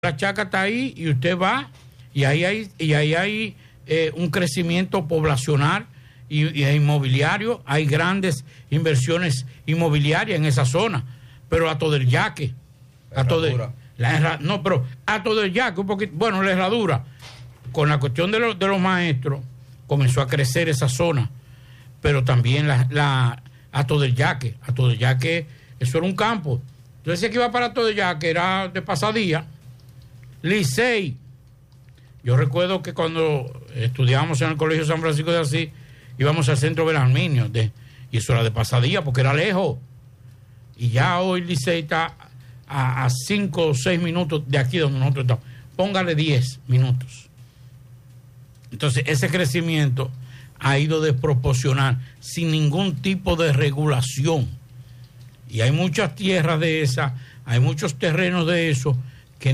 La Chaca está ahí y usted va y ahí hay un crecimiento poblacional y inmobiliario, hay grandes inversiones inmobiliarias en esa zona, pero Hato del Yaque, Hato del Yaque, un poquito, bueno, la Herradura, con la cuestión de los maestros, comenzó a crecer esa zona, pero también Hato del Yaque, eso era un campo. Yo decía que iba para Hato del Yaque, era de pasadía. Licey. Yo recuerdo que cuando estudiábamos en el Colegio San Francisco de Asís, íbamos al centro Belarminio, y eso era de pasadía porque era lejos. Y ya hoy Licey está a 5 o 6 minutos de aquí donde nosotros estamos. Póngale 10 minutos. Entonces, ese crecimiento ha ido desproporcional, sin ningún tipo de regulación. Y hay muchas tierras de esas, hay muchos terrenos de esos que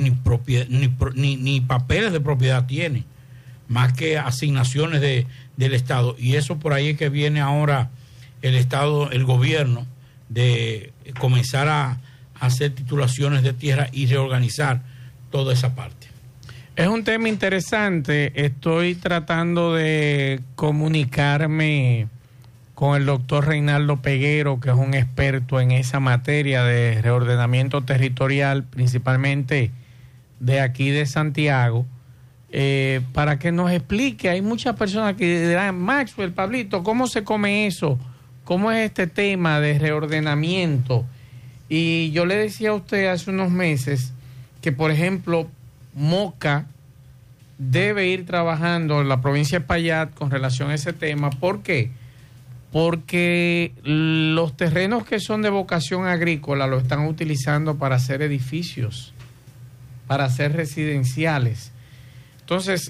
ni papeles de propiedad tiene, más que asignaciones del Estado. Y eso por ahí es que viene ahora el Estado, el gobierno, de comenzar a hacer titulaciones de tierra y reorganizar toda esa parte. Es un tema interesante. Estoy tratando de comunicarme con el doctor Reinaldo Peguero, que es un experto en esa materia de reordenamiento territorial, principalmente de aquí de Santiago, para que nos explique. Hay muchas personas que dirán: Maxwell, Pablito, ¿cómo se come eso? ¿Cómo es este tema de reordenamiento? Y yo le decía a usted hace unos meses que, por ejemplo, Moca debe ir trabajando en la provincia de Payat con relación a ese tema. ¿Por qué? Porque los terrenos que son de vocación agrícola lo están utilizando para hacer edificios, para hacer residenciales. Entonces,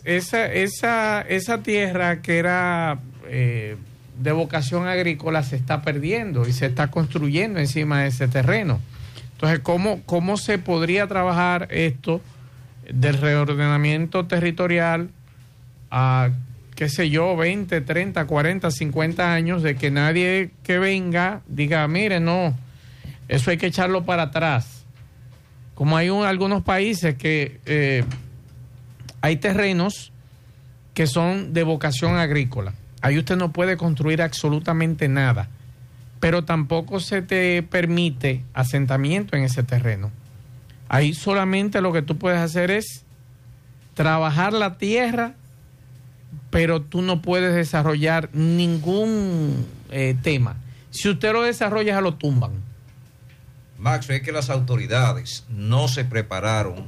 esa tierra que era de vocación agrícola se está perdiendo y se está construyendo encima de ese terreno. Entonces, ¿cómo se podría trabajar esto del reordenamiento territorial a, qué sé yo, 20, 30, 40, 50 años, de que nadie que venga diga: mire, no, eso hay que echarlo para atrás? Como hay algunos países que hay terrenos que son de vocación agrícola. Ahí usted no puede construir absolutamente nada, pero tampoco se te permite asentamiento en ese terreno. Ahí solamente lo que tú puedes hacer es trabajar la tierra, pero tú no puedes desarrollar ningún tema. Si usted lo desarrolla, lo tumban. Max, es que las autoridades no se prepararon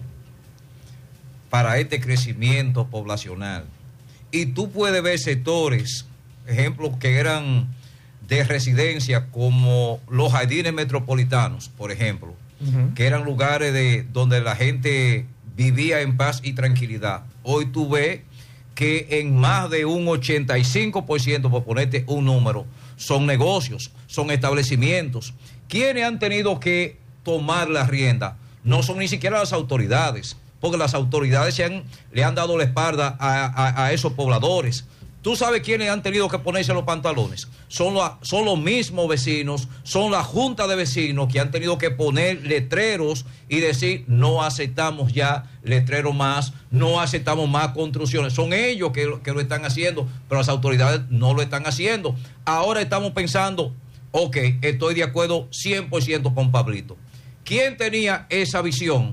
para este crecimiento poblacional. Y tú puedes ver sectores, ejemplos que eran de residencia, como los jardines metropolitanos, por ejemplo, que eran lugares donde la gente vivía en paz y tranquilidad. Hoy tú ves que en más de un 85%, por ponerte un número, son negocios, son establecimientos. ¿Quiénes han tenido que tomar la rienda? No son ni siquiera las autoridades, porque las autoridades le han dado la espalda a esos pobladores. ¿Tú sabes quiénes han tenido que ponerse los pantalones? Son los mismos vecinos, son la junta de vecinos que han tenido que poner letreros y decir: no aceptamos ya letreros más, no aceptamos más construcciones. Son ellos que lo están haciendo, pero las autoridades no lo están haciendo. Ahora estamos pensando: ok, estoy de acuerdo 100% con Pablito. ¿Quién tenía esa visión?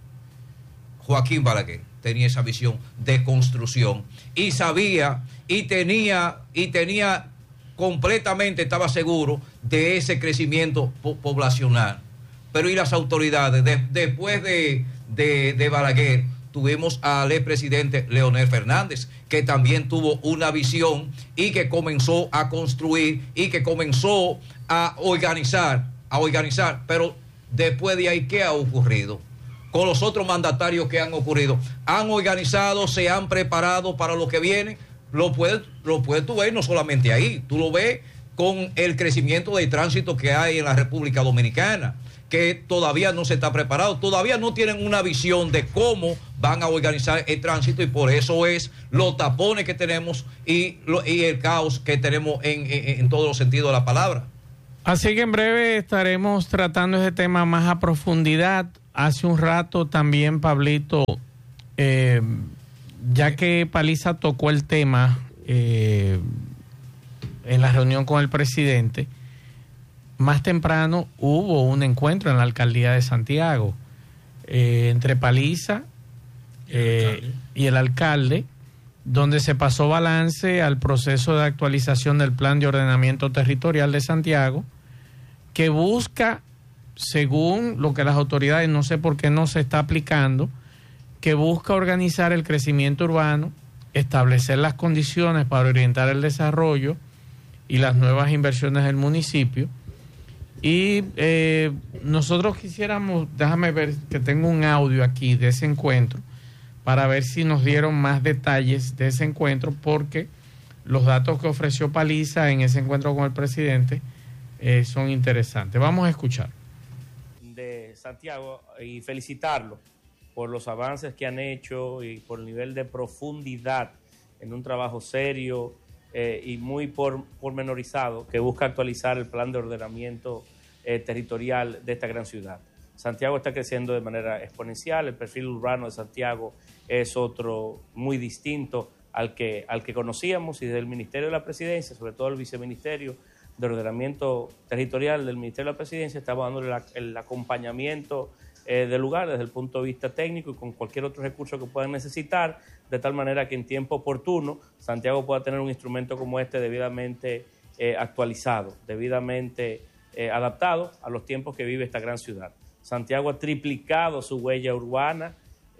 Joaquín Balaguer tenía esa visión de construcción y sabía y tenía completamente, estaba seguro de ese crecimiento poblacional. Pero ¿y las autoridades? Después de Balaguer tuvimos al expresidente Leonel Fernández, que también tuvo una visión y que comenzó a construir y que comenzó a organizar, pero después de ahí, ¿qué ha ocurrido? Con los otros mandatarios que han ocurrido, han organizado, se han preparado para lo que viene. Lo puedes tú ver no solamente ahí, tú lo ves con el crecimiento de tránsito que hay en la República Dominicana, que todavía no se está preparado, todavía no tienen una visión de cómo van a organizar el tránsito, y por eso es los tapones que tenemos y el caos que tenemos en todos los sentidos de la palabra. Así que en breve estaremos tratando ese tema más a profundidad. hace un rato también, Pablito, ya que Paliza tocó el tema en la reunión con el presidente, más temprano hubo un encuentro en la alcaldía de Santiago entre Paliza y el alcalde, donde se pasó balance al proceso de actualización del Plan de Ordenamiento Territorial de Santiago, que busca, según lo que las autoridades, no sé por qué no se está aplicando, que busca organizar el crecimiento urbano, establecer las condiciones para orientar el desarrollo y las nuevas inversiones del municipio. Y nosotros quisiéramos, déjame ver que tengo un audio aquí de ese encuentro, para ver si nos dieron más detalles de ese encuentro, porque los datos que ofreció Paliza en ese encuentro con el presidente son interesantes. Vamos a escuchar. De Santiago y felicitarlo por los avances que han hecho y por el nivel de profundidad en un trabajo serio y muy pormenorizado que busca actualizar el plan de ordenamiento territorial de esta gran ciudad. Santiago está creciendo de manera exponencial, el perfil urbano de Santiago es otro muy distinto al que conocíamos, y desde el Ministerio de la Presidencia, sobre todo el Viceministerio de Ordenamiento Territorial del Ministerio de la Presidencia, estamos dándole el acompañamiento del lugar desde el punto de vista técnico y con cualquier otro recurso que puedan necesitar, de tal manera que en tiempo oportuno Santiago pueda tener un instrumento como este debidamente actualizado, debidamente adaptado a los tiempos que vive esta gran ciudad. Santiago ha triplicado su huella urbana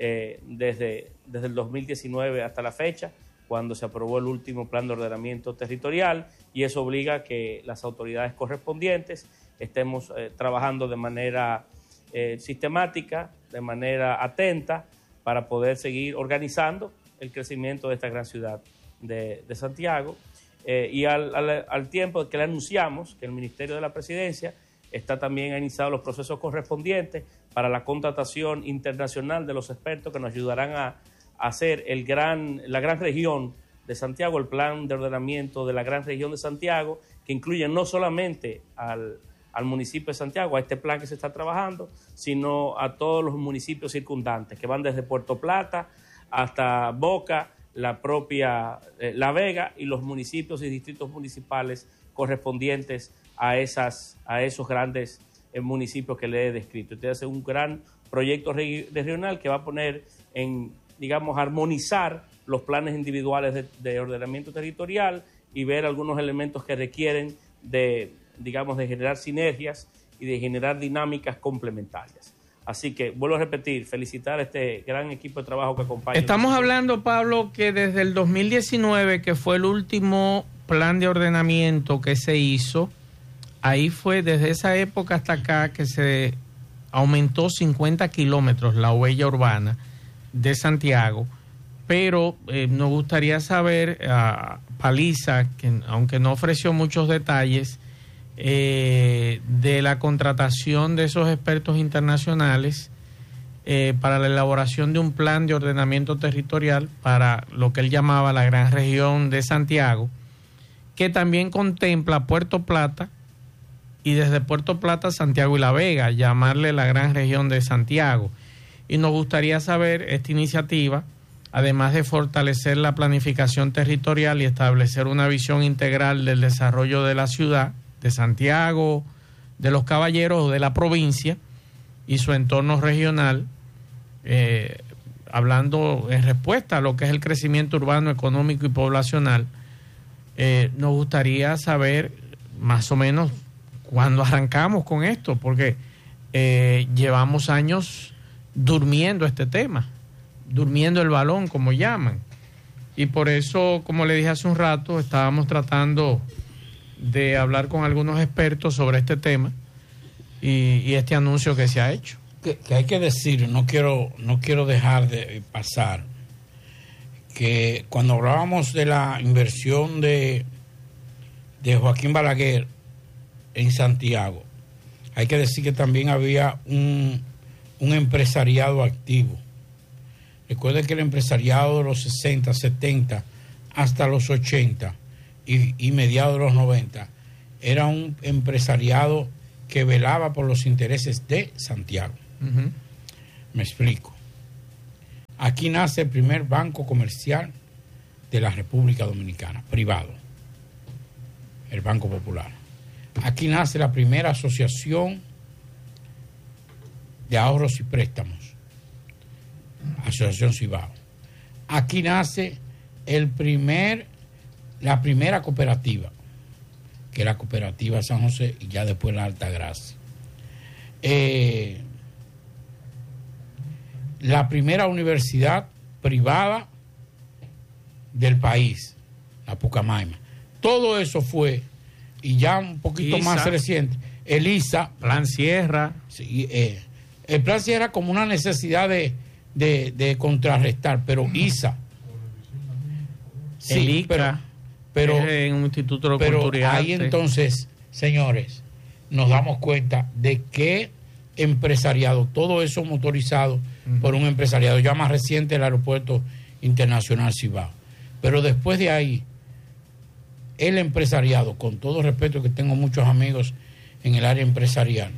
desde el 2019 hasta la fecha, cuando se aprobó el último plan de ordenamiento territorial, y eso obliga a que las autoridades correspondientes estemos trabajando de manera sistemática, de manera atenta, para poder seguir organizando el crecimiento de esta gran ciudad de Santiago. Y al tiempo que le anunciamos que el Ministerio de la Presidencia está también ha iniciado los procesos correspondientes para la contratación internacional de los expertos que nos ayudarán a hacer la gran región de Santiago, el plan de ordenamiento de la gran región de Santiago, que incluye no solamente al municipio de Santiago, a este plan que se está trabajando, sino a todos los municipios circundantes, que van desde Puerto Plata hasta Boca, la propia La Vega y los municipios y distritos municipales correspondientes a esos grandes municipios que le he descrito. Este es un gran proyecto regional que va a poner armonizar los planes individuales de ordenamiento territorial y ver algunos elementos que requieren de generar sinergias y de generar dinámicas complementarias. Así que, vuelvo a repetir, felicitar a este gran equipo de trabajo que acompaña. Estamos hablando, Pablo, que desde el 2019, que fue el último plan de ordenamiento que se hizo, ahí fue desde esa época hasta acá que se aumentó 50 kilómetros la huella urbana de Santiago, pero nos gustaría saber, Paliza, que aunque no ofreció muchos detalles, de la contratación de esos expertos internacionales para la elaboración de un plan de ordenamiento territorial para lo que él llamaba la gran región de Santiago, que también contempla Puerto Plata y desde Puerto Plata, Santiago y La Vega, llamarle la gran región de Santiago. Y nos gustaría saber esta iniciativa, además de fortalecer la planificación territorial y establecer una visión integral del desarrollo de la ciudad, de Santiago, de los Caballeros o de la provincia y su entorno regional, hablando en respuesta a lo que es el crecimiento urbano, económico y poblacional. Nos gustaría saber más o menos cuándo arrancamos con esto, porque llevamos años durmiendo este tema, durmiendo el balón, como llaman. Y por eso, como le dije hace un rato, estábamos tratando de hablar con algunos expertos sobre este tema y este anuncio que se ha hecho. Que hay que decir, no quiero dejar de pasar, que cuando hablábamos de la inversión de Joaquín Balaguer en Santiago, hay que decir que también había un empresariado activo. Recuerden que el empresariado de los 60, 70 hasta los 80 y mediados de los 90 era un empresariado que velaba por los intereses de Santiago. Uh-huh. Me explico. Aquí nace el primer banco comercial de la República Dominicana, privado, el Banco Popular. Aquí nace la primera asociación de ahorros y préstamos, Asociación Cibao. Aquí nace la primera cooperativa, que es la Cooperativa San José, y ya después la Altagracia. La primera universidad privada del país, la Pucamaima. Todo eso fue, y ya un poquito más reciente, el ISA. Plan Sierra. Sí, el Plan Sierra como una necesidad de contrarrestar, pero ISA. Sí, el ICA, pero en un instituto de pero cultura y ahí arte. entonces, señores, nos damos cuenta de que empresariado, todo eso motorizado por un empresariado, ya más reciente el Aeropuerto Internacional Cibao. Pero después de ahí, el empresariado, con todo respeto que tengo muchos amigos en el área empresarial,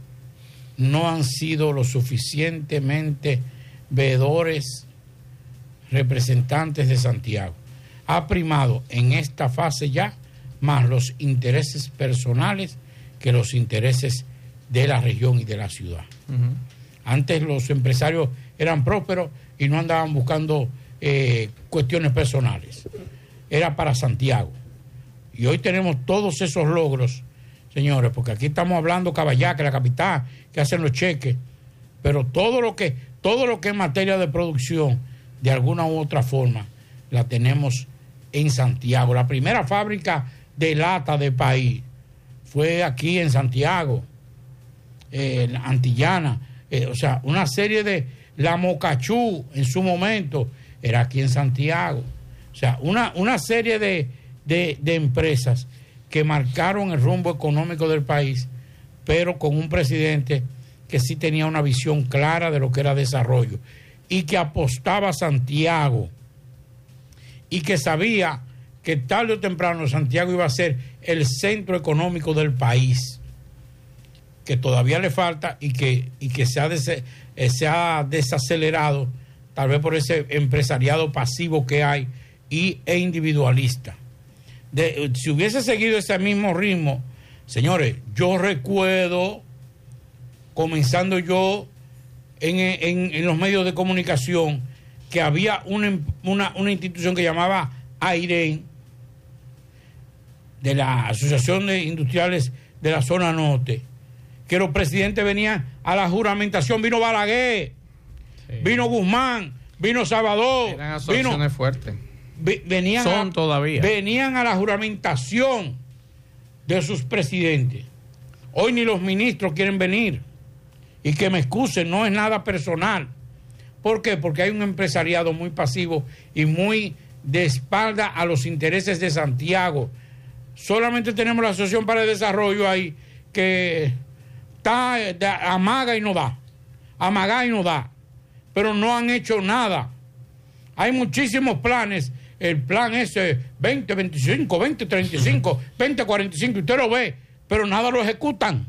no han sido lo suficientemente veedores, representantes de Santiago. Ha primado en esta fase ya más los intereses personales que los intereses de la región y de la ciudad. Antes los empresarios eran prósperos y no andaban buscando cuestiones personales. Era para Santiago. Y hoy tenemos todos esos logros, señores, porque aquí estamos hablando Caballaque, la capital, que hacen los cheques, pero todo lo que es materia de producción, de alguna u otra forma, la tenemos en Santiago. La primera fábrica de lata del país fue aquí en Santiago, Antillana, o sea, una serie de la Mocachú en su momento era aquí en Santiago. O sea, una serie de empresas que marcaron el rumbo económico del país, pero con un presidente que sí tenía una visión clara de lo que era desarrollo y que apostaba a Santiago y que sabía que tarde o temprano Santiago iba a ser el centro económico del país, que todavía le falta y que se ha desacelerado, tal vez por ese empresariado pasivo que hay e individualista. Si hubiese seguido ese mismo ritmo, señores, yo recuerdo, comenzando yo en los medios de comunicación, que había una institución que llamaba AIREN, de la Asociación de Industriales de la Zona Norte, que los presidentes venían a la juramentación. Vino Balaguer, sí, vino Guzmán, vino Salvador. Eran asociaciones fuertes. Son todavía. Venían a la juramentación de sus presidentes. Hoy ni los ministros quieren venir. Y que me excusen, no es nada personal. ¿Por qué? Porque hay un empresariado muy pasivo y muy de espalda a los intereses de Santiago. Solamente tenemos la Asociación para el Desarrollo ahí, que está amaga y no da. Amaga y no da. Pero no han hecho nada. Hay muchísimos planes. El plan ese 2025, 2035, 2045, usted lo ve, pero nada lo ejecutan.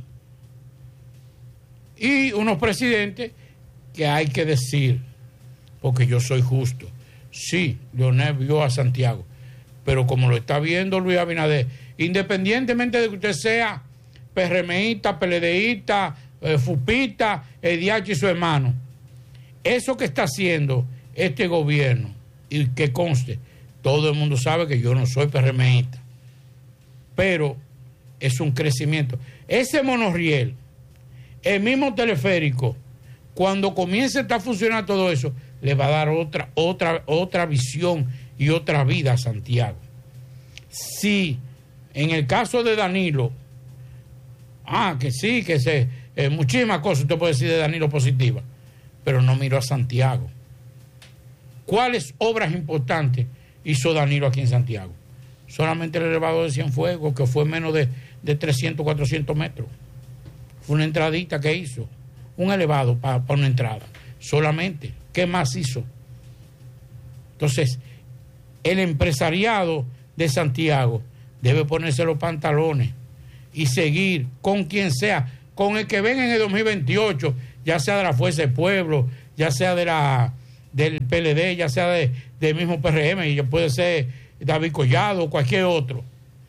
Y unos presidentes que hay que decir, porque yo soy justo. Sí, Leonel vio a Santiago, pero como lo está viendo Luis Abinader, independientemente de que usted sea PRMista, PLDista, FUPista, EDH y su hermano, eso que está haciendo este gobierno, y que conste, todo el mundo sabe que yo no soy PRMista, pero es un crecimiento. Ese monorriel, el mismo teleférico, cuando comience a estar funcionando todo eso, le va a dar otra visión y otra vida a Santiago. Si en el caso de Danilo, que sí, muchísimas cosas usted puede decir de Danilo positivas, pero no miró a Santiago. ¿Cuáles obras importantes hizo Danilo aquí en Santiago? Solamente el elevador de Cienfuegos, que fue menos de 300, 400 metros. Fue una entradita que hizo, un elevado para una entrada, solamente. ¿Qué más hizo? Entonces, el empresariado de Santiago debe ponerse los pantalones y seguir con quien sea, con el que venga en el 2028, ya sea de la Fuerza del Pueblo, ya sea del PLD, ya sea del mismo PRM, y puede ser David Collado o cualquier otro,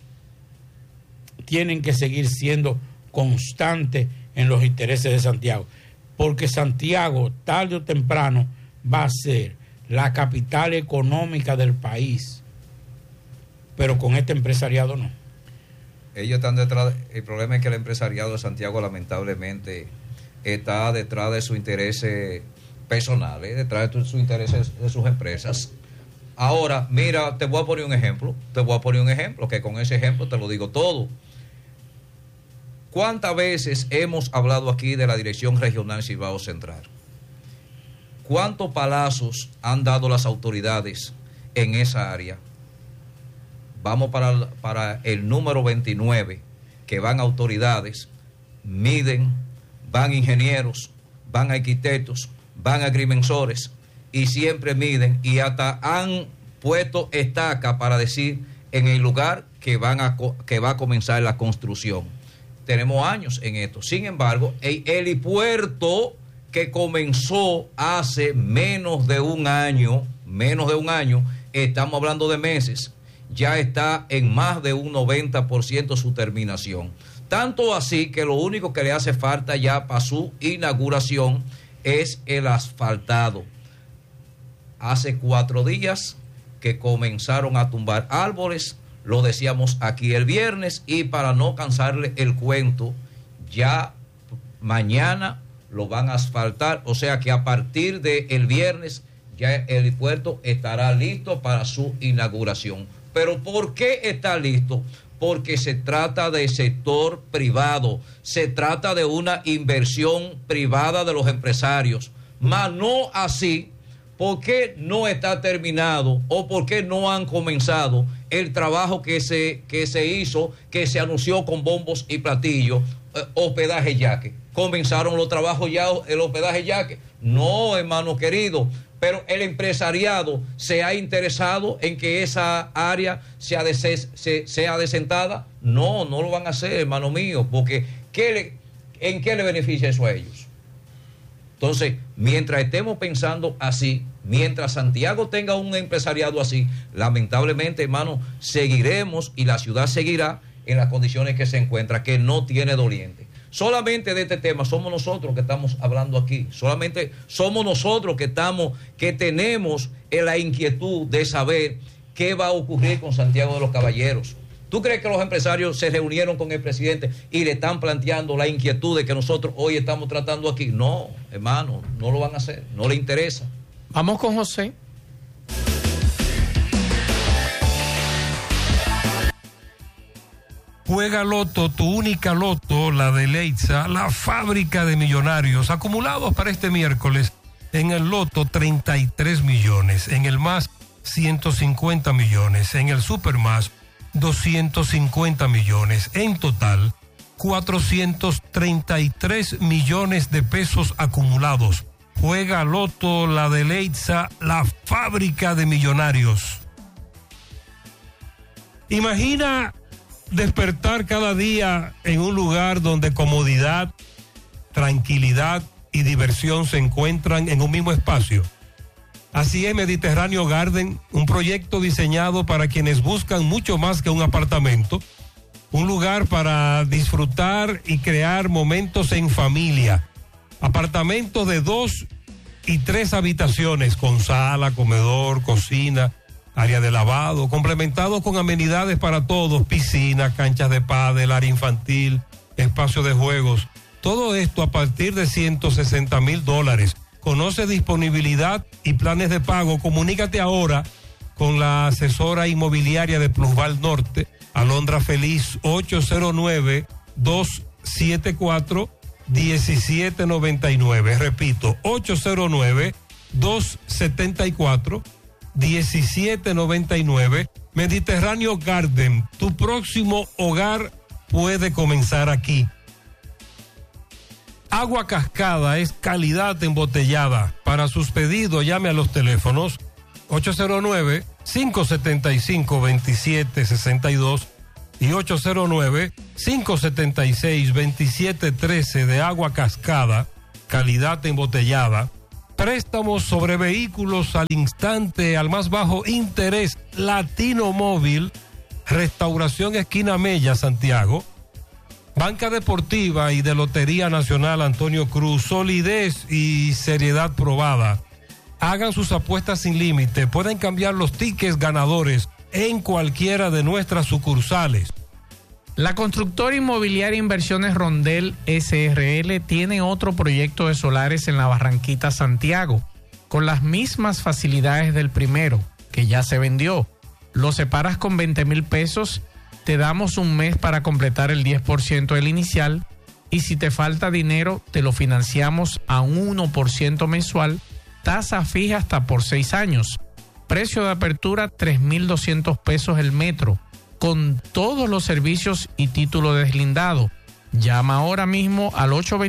tienen que seguir siendo constantes en los intereses de Santiago, porque Santiago, tarde o temprano, va a ser la capital económica del país, pero con este empresariado no. Ellos están detrás. El problema es que el empresariado de Santiago, lamentablemente, está detrás de sus intereses personales, detrás de sus intereses de sus empresas. Ahora, mira, te voy a poner un ejemplo, que con ese ejemplo te lo digo todo. ¿Cuántas veces hemos hablado aquí de la Dirección Regional Cibao Central? ¿Cuántos palazos han dado las autoridades en esa área? Vamos para el número 29, que van autoridades, miden, van ingenieros, van arquitectos, van agrimensores, y siempre miden, y hasta han puesto estaca para decir en el lugar que va a comenzar la construcción. Tenemos años en esto. Sin embargo, el helipuerto que comenzó hace menos de un año, estamos hablando de meses, ya está en más de un 90% su terminación. Tanto así que lo único que le hace falta ya para su inauguración es el asfaltado. Hace 4 días que comenzaron a tumbar árboles, lo decíamos aquí el viernes, y para no cansarle el cuento, ya mañana lo van a asfaltar, o sea que a partir del viernes ya el puerto estará listo para su inauguración. Pero ¿por qué está listo? Porque se trata de sector privado, se trata de una inversión privada de los empresarios, mas no así. ¿Por qué no está terminado o por qué no han comenzado el trabajo que se hizo, que se anunció con bombos y platillos, hospedaje Yaque? ¿Comenzaron los trabajos ya, el hospedaje Yaque? No, hermano querido, pero el empresariado se ha interesado en que esa área sea desentada. No lo van a hacer, hermano mío, porque ¿en qué le beneficia eso a ellos? Entonces, mientras estemos pensando así, mientras Santiago tenga un empresariado así, lamentablemente, hermano, seguiremos y la ciudad seguirá en las condiciones que se encuentra, que no tiene doliente. Solamente de este tema somos nosotros que estamos hablando aquí, solamente somos nosotros que tenemos la inquietud de saber qué va a ocurrir con Santiago de los Caballeros. ¿Tú crees que los empresarios se reunieron con el presidente y le están planteando la inquietud de que nosotros hoy estamos tratando aquí? No, hermano, no lo van a hacer, no le interesa. Vamos con José. Juega Loto, tu única Loto, la de Leitza, la fábrica de millonarios, acumulados para este miércoles. En el Loto, 33 millones, en el Más, 150 millones, en el Supermás, 250 millones, en total 433 millones de pesos acumulados. Juega Loto, la de Leitza, la fábrica de millonarios. Imagina despertar cada día en un lugar donde comodidad, tranquilidad y diversión se encuentran en un mismo espacio. Así es Mediterráneo Garden, un proyecto diseñado para quienes buscan mucho más que un apartamento, un lugar para disfrutar y crear momentos en familia. Apartamentos de 2 y 3 habitaciones con sala, comedor, cocina, área de lavado, complementados con amenidades para todos, piscina, canchas de pádel, área infantil, espacio de juegos. Todo esto a partir de $160,000. Conoce disponibilidad y planes de pago. Comunícate ahora con la asesora inmobiliaria de Plusval Norte, Alondra Feliz, 809-274-1799. Repito, 809-274-1799. Mediterráneo Garden, tu próximo hogar puede comenzar aquí. Agua Cascada es calidad embotellada. Para sus pedidos, llame a los teléfonos 809-575-2762 y 809-576-2713 de Agua Cascada. calidad embotellada, préstamos sobre vehículos al instante, al más bajo interés, Latino Móvil, Restauración Esquina Mella, Santiago, Banca Deportiva y de Lotería Nacional Antonio Cruz, solidez y seriedad probada. Hagan sus apuestas sin límite, pueden cambiar los tickets ganadores en cualquiera de nuestras sucursales. La constructora inmobiliaria Inversiones Rondel SRL tiene otro proyecto de solares en la Barranquita, Santiago, con las mismas facilidades del primero, que ya se vendió. Lo separas con 20,000 pesos, te damos un mes para completar el 10% del inicial y si te falta dinero te lo financiamos a un 1% mensual, tasa fija hasta por 6 años. Precio de apertura 3,200 pesos el metro, con todos los servicios y título deslindado. Llama ahora mismo al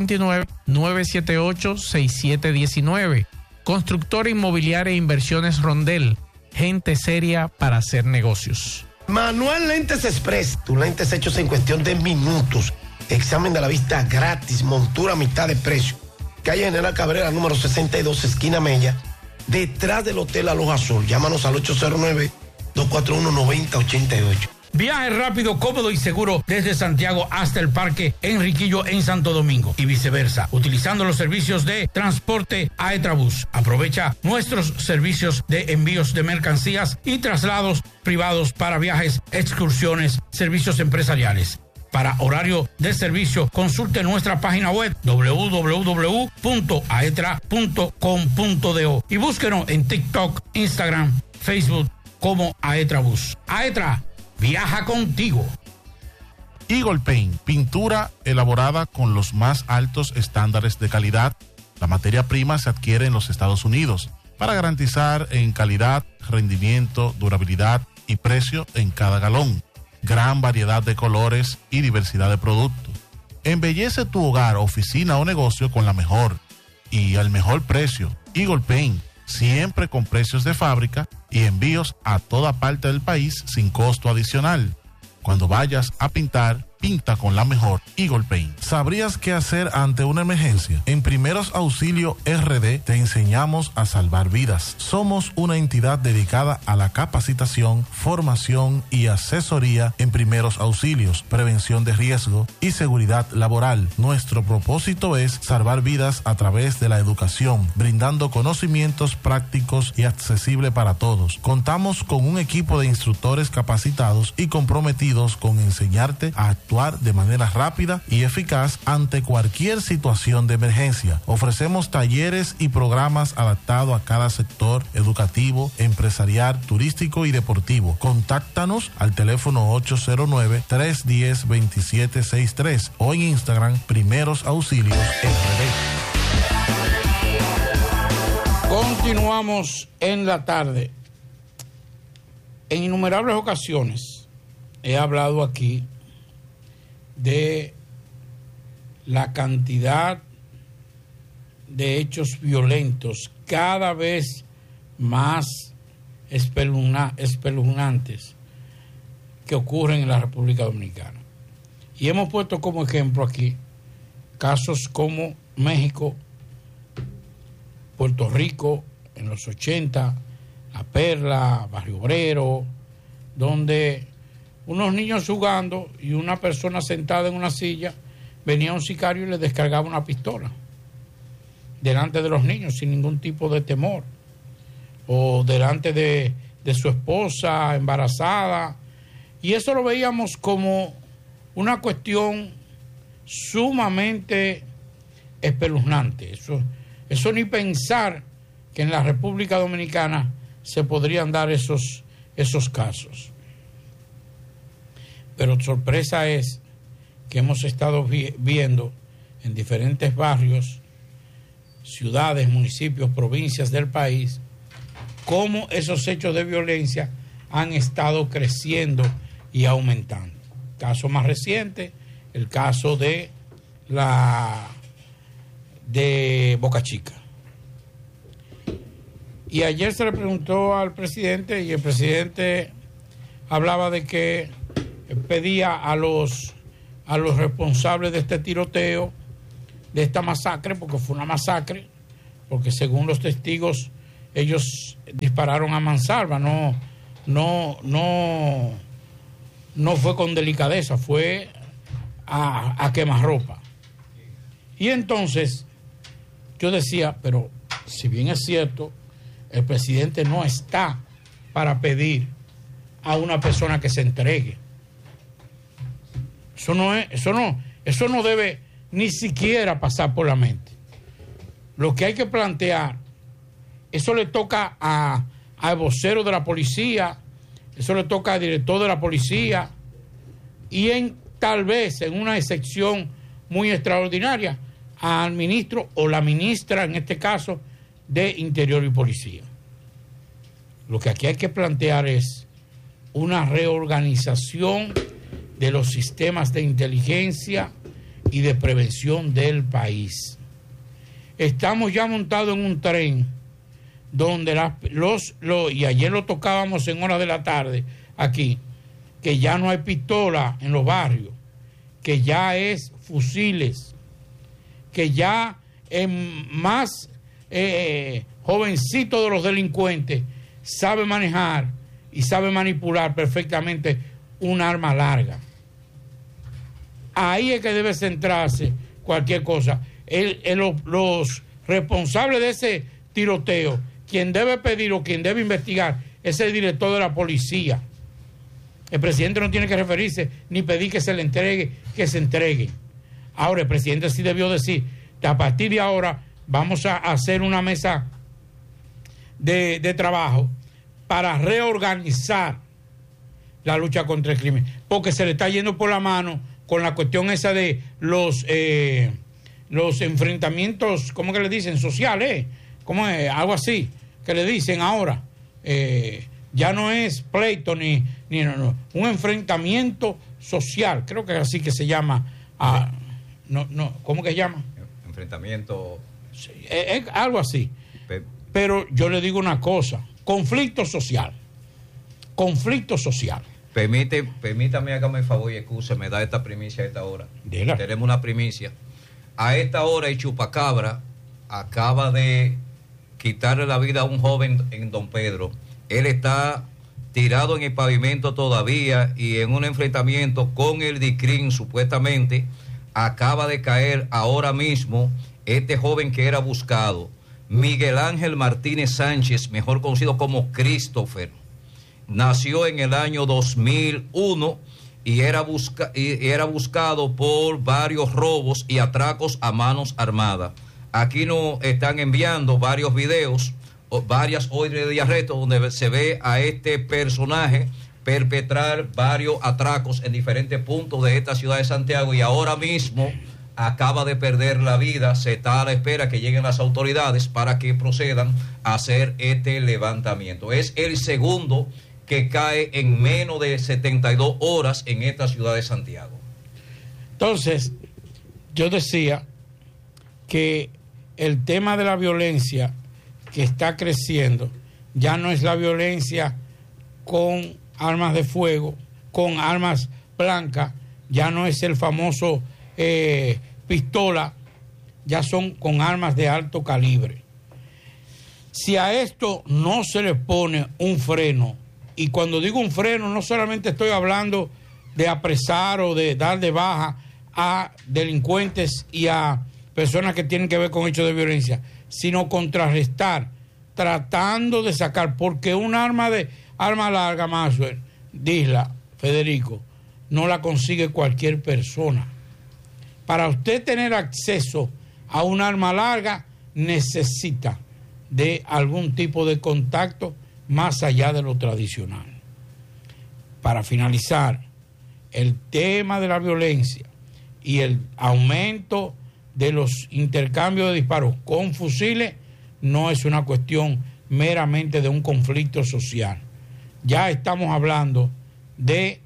829-978-6719. Constructora Inmobiliaria e Inversiones Rondel. Gente seria para hacer negocios. Manuel Lentes Express, tus lentes hechos en cuestión de minutos. Examen de la vista gratis, montura a mitad de precio. Calle General Cabrera, número 62, esquina Mella, detrás del Hotel Aloha Sol. Llámanos al 809-241-9088. Viaje rápido, cómodo y seguro desde Santiago hasta el Parque Enriquillo en Santo Domingo y viceversa, utilizando los servicios de transporte Aetrabús. Aprovecha nuestros servicios de envíos de mercancías y traslados privados para viajes, excursiones, servicios empresariales. Para horario de servicio, consulte nuestra página web www.aetra.com.do y búsquenos en TikTok, Instagram, Facebook como Aetrabús. Aetra, viaja contigo. Eagle Paint, pintura elaborada con los más altos estándares de calidad. La materia prima se adquiere en los Estados Unidos para garantizar en calidad, rendimiento, durabilidad y precio en cada galón. Gran variedad de colores y diversidad de productos. Embellece tu hogar, oficina o negocio con la mejor y al mejor precio. Eagle Paint, siempre con precios de fábrica y envíos a toda parte del país sin costo adicional. Cuando vayas a pintar, pinta con la mejor Eagle Paint. ¿Sabrías qué hacer ante una emergencia? En Primeros Auxilio RD te enseñamos a salvar vidas. Somos una entidad dedicada a la capacitación, formación y asesoría en primeros auxilios, prevención de riesgo y seguridad laboral. Nuestro propósito es salvar vidas a través de la educación, brindando conocimientos prácticos y accesibles para todos. Contamos con un equipo de instructores capacitados y comprometidos con enseñarte a actuar de manera rápida y eficaz ante cualquier situación de emergencia. Ofrecemos talleres y programas adaptados a cada sector educativo, empresarial, turístico y deportivo. Contáctanos al teléfono 809-310-2763 o en Instagram Primeros Auxilios RD. Continuamos en la tarde. En innumerables ocasiones he hablado aquí de la cantidad de hechos violentos cada vez más espeluznantes que ocurren en la República Dominicana. Y hemos puesto como ejemplo aquí casos como México, Puerto Rico en los 80, La Perla, Barrio Obrero, donde unos niños jugando y una persona sentada en una silla, venía un sicario y le descargaba una pistola delante de los niños sin ningún tipo de temor, o delante de su esposa embarazada, y eso lo veíamos como una cuestión sumamente espeluznante. Eso ni pensar que en la República Dominicana se podrían dar esos casos. Pero sorpresa es que hemos estado viendo en diferentes barrios, ciudades, municipios, provincias del país, cómo esos hechos de violencia han estado creciendo y aumentando. Caso más reciente, el caso de Boca Chica. Y ayer se le preguntó al presidente y el presidente hablaba de que pedía a los responsables de este tiroteo de esta masacre, porque fue una masacre, porque según los testigos ellos dispararon a mansalva, no fue con delicadeza, fue a quemarropa. Y entonces yo decía, pero si bien es cierto, el presidente no está para pedir a una persona que se entregue. Eso no debe ni siquiera pasar por la mente. Lo que hay que plantear, eso le toca al vocero de la policía, eso le toca al director de la policía y tal vez en una excepción muy extraordinaria al ministro o la ministra, en este caso, de Interior y Policía. Lo que aquí hay que plantear es una reorganización de los sistemas de inteligencia y de prevención del país. Estamos ya montados en un tren donde y ayer lo tocábamos en horas de la tarde aquí, que ya no hay pistola en los barrios, que ya es fusiles, que ya más jovencito de los delincuentes sabe manejar y sabe manipular perfectamente un arma larga. Ahí es que debe centrarse cualquier cosa. Los responsables de ese tiroteo, quien debe pedir o quien debe investigar es el director de la policía. El presidente no tiene que referirse ni pedir que se le entregue, que se entregue. Ahora, el presidente sí debió decir que a partir de ahora vamos a hacer una mesa de trabajo para reorganizar la lucha contra el crimen, porque se le está yendo por la mano con la cuestión esa de los enfrentamientos, ¿cómo que le dicen? Sociales, ¿cómo es? Algo así, que le dicen ahora. Ya no es pleito ni un enfrentamiento social, creo que es así que se llama. ¿Cómo que se llama? Enfrentamiento. Es algo así. Pero yo le digo una cosa, conflicto social. Permítame, hágame el favor y me da esta primicia a esta hora. Dila. Tenemos una primicia. A esta hora el chupacabra acaba de quitarle la vida a un joven en Don Pedro. Él está tirado en el pavimento todavía y en un enfrentamiento con el DICRIN supuestamente acaba de caer ahora mismo este joven que era buscado, Miguel Ángel Martínez Sánchez, mejor conocido como Christopher. Nació en el año 2001 y era buscado por varios robos y atracos a manos armadas. Aquí nos están enviando varios videos, varias órdenes de arresto donde se ve a este personaje perpetrar varios atracos en diferentes puntos de esta ciudad de Santiago y ahora mismo acaba de perder la vida. Se está a la espera que lleguen las autoridades para que procedan a hacer este levantamiento. Es el segundo que cae en menos de 72 horas en esta ciudad de Santiago. Entonces, yo decía que el tema de la violencia que está creciendo ya no es la violencia con armas de fuego, con armas blancas, ya no es el famoso pistola, ya son con armas de alto calibre. Si a esto no se le pone un freno, y cuando digo un freno no solamente estoy hablando de apresar o de dar de baja a delincuentes y a personas que tienen que ver con hechos de violencia, sino contrarrestar, tratando de sacar, porque un arma larga, Maxwell, Disla, Federico, no la consigue cualquier persona. Para usted tener acceso a un arma larga, necesita de algún tipo de contacto más allá de lo tradicional. Para finalizar, el tema de la violencia y el aumento de los intercambios de disparos con fusiles no es una cuestión meramente de un conflicto social. Ya estamos hablando de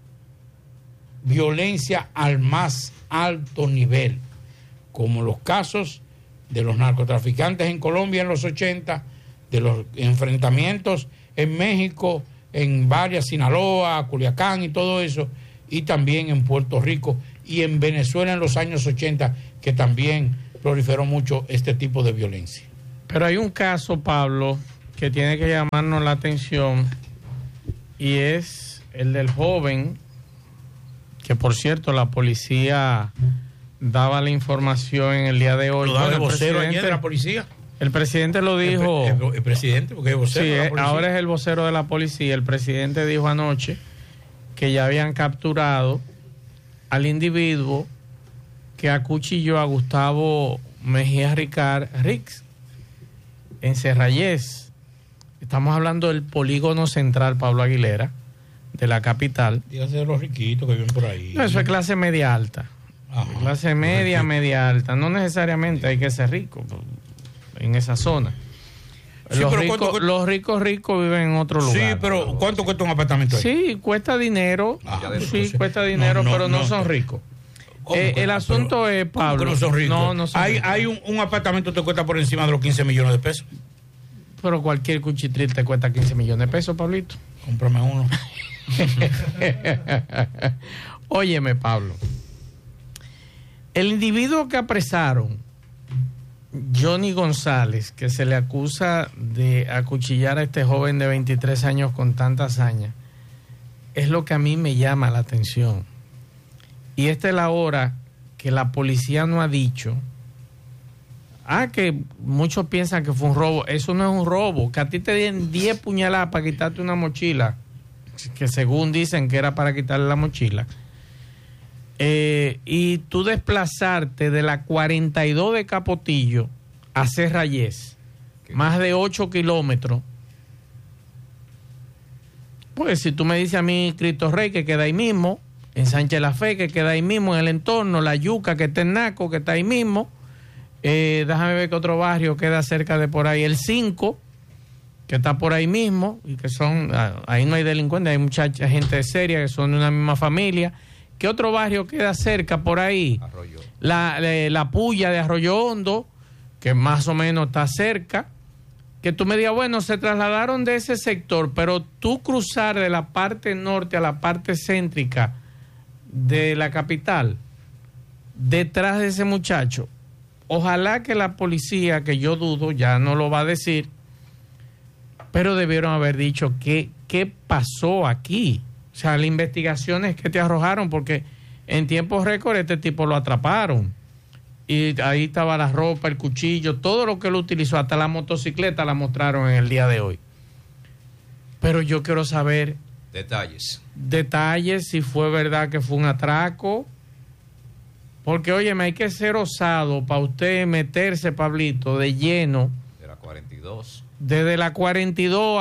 violencia al más alto nivel, como los casos de los narcotraficantes en Colombia en los 80, de los enfrentamientos en México, en varias, Sinaloa, Culiacán y todo eso, y también en Puerto Rico y en Venezuela en los años 80, que también proliferó mucho este tipo de violencia. Pero hay un caso, Pablo, que tiene que llamarnos la atención, y es el del joven, que por cierto la policía daba la información en el día de hoy. ¿Lo daba el vocero ayer de la policía? El presidente lo dijo. El presidente, porque es vocero sí, de la policía. ahora es el vocero de la policía. El presidente dijo anoche que ya habían capturado al individuo que acuchilló a Gustavo Mejía Rix en Serrayés. Estamos hablando del polígono central, Pablo Aguilera, de la capital. Dígase de los riquitos que viven por ahí. No, eso es clase media alta. Ajá. Clase media, media alta. No necesariamente hay que ser rico en esa zona. Sí, los ricos viven en otro lugar. Sí, pero ¿cuánto cuesta un apartamento ahí? Sí, cuesta dinero. Entonces, cuesta dinero, pero no son ricos. El asunto es, Pablo. ¿Cómo que no son ricos? No son ricos. Hay un apartamento que te cuesta por encima de los 15 millones de pesos. Pero cualquier cuchitril te cuesta 15 millones de pesos, Pablito. Cómprame uno. Óyeme, Pablo. El individuo que apresaron, Johnny González, que se le acusa de acuchillar a este joven de 23 años con tanta hazaña, es lo que a mí me llama la atención. Y esta es la hora que la policía no ha dicho. Que muchos piensan que fue un robo. Eso no es un robo. Que a ti te den 10 puñaladas para quitarte una mochila, que según dicen que era para quitarle la mochila. Y tú desplazarte de la 42 de Capotillo a Serrayés, más de 8 kilómetros. Pues si tú me dices a mí, Cristo Rey, que queda ahí mismo, en Sánchez La Fe, que queda ahí mismo en el entorno, La Yuca, que está en Naco, que está ahí mismo, déjame ver que otro barrio queda cerca de por ahí, el 5, que está por ahí mismo, y que son, ahí no hay delincuentes, hay mucha gente seria que son de una misma familia. ¿Qué otro barrio queda cerca por ahí? Arroyo. La Puya de Arroyo Hondo, que más o menos está cerca. Que tú me digas, bueno, se trasladaron de ese sector, pero tú cruzar de la parte norte a la parte céntrica de la capital, detrás de ese muchacho, ojalá que la policía, que yo dudo, ya no lo va a decir, pero debieron haber dicho qué pasó aquí. O sea, las investigaciones que te arrojaron, porque en tiempo récord este tipo lo atraparon. Y ahí estaba la ropa, el cuchillo, todo lo que él utilizó, hasta la motocicleta la mostraron en el día de hoy. Pero yo quiero saber detalles, si fue verdad que fue un atraco. Porque, óyeme, hay que ser osado para usted meterse, Pablito, de lleno. De la 42. Desde la 42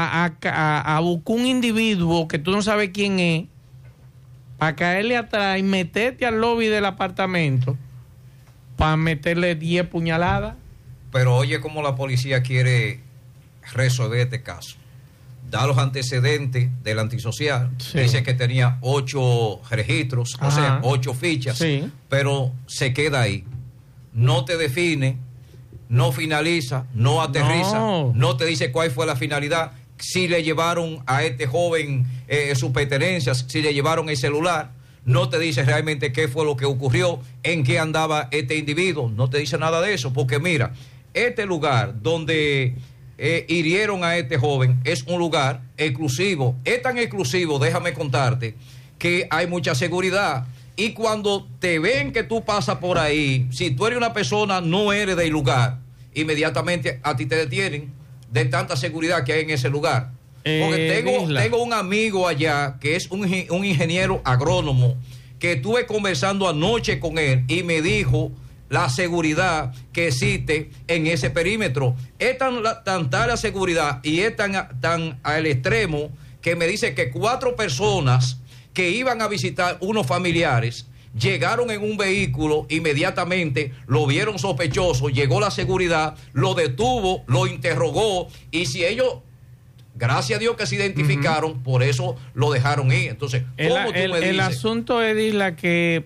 a buscar un individuo que tú no sabes quién es, para caerle atrás y meterte al lobby del apartamento para meterle 10 puñaladas. Pero oye cómo la policía quiere resolver este caso. Da los antecedentes del antisocial. Sí. Dice que tenía 8 registros, Ajá. o sea, 8 fichas, Sí. pero se queda ahí. No te define, no finaliza, no aterriza, no te dice cuál fue la finalidad, si le llevaron a este joven sus pertenencias, si le llevaron el celular, no te dice realmente qué fue lo que ocurrió, en qué andaba este individuo, no te dice nada de eso, porque mira, este lugar donde hirieron a este joven es un lugar exclusivo, es tan exclusivo, déjame contarte, que hay mucha seguridad. Y cuando te ven que tú pasas por ahí, si tú eres una persona, no eres del lugar, inmediatamente a ti te detienen de tanta seguridad que hay en ese lugar. Porque tengo un amigo allá que es un ingeniero agrónomo que estuve conversando anoche con él y me dijo la seguridad que existe en ese perímetro. Es tan tal la seguridad y es tan al extremo que me dice que 4 personas que iban a visitar unos familiares, llegaron en un vehículo, inmediatamente lo vieron sospechoso, llegó la seguridad, lo detuvo, lo interrogó, y si ellos, gracias a Dios que se identificaron, por eso lo dejaron ir. Entonces, ¿cómo tú me dices? El asunto es, Isla, que